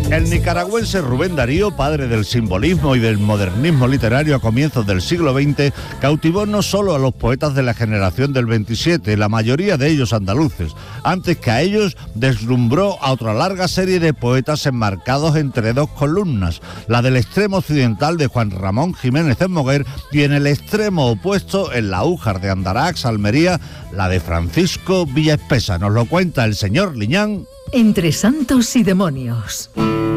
El nicaragüense Rubén Darío, padre del simbolismo y del modernismo literario a comienzos del siglo XX, cautivó no solo a los poetas de la generación del 27, la mayoría de ellos andaluces. Antes que a ellos, deslumbró a otra larga serie de poetas enmarcados entre dos columnas, la del extremo occidental de Juan Ramón Jiménez en Moguer y en el extremo opuesto, en la Újar de Andarax, Almería, la de Francisco Villaespesa. Nos lo cuenta el señor Liñán. Entre santos y demonios.